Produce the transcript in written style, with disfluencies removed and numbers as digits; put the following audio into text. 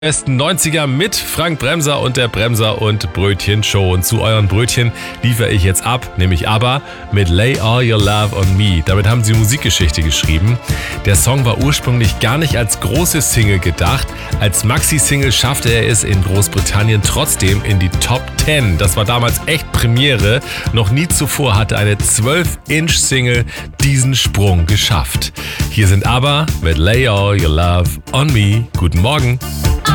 Besten 90er mit Frank Bremser und der Bremser und Brötchen Show. Und zu euren Brötchen liefere ich jetzt ab, nämlich ABBA mit Lay All Your Love on Me. Damit haben sie Musikgeschichte geschrieben. Der Song war ursprünglich gar nicht als große Single gedacht. Als Maxi-Single schaffte er es in Großbritannien trotzdem in die Top 10. Das war damals echt Premiere. Noch nie zuvor hatte eine 12-Inch-Single diesen Sprung geschafft. Hier sind ABBA mit Lay All Your Love on Me. Guten Morgen.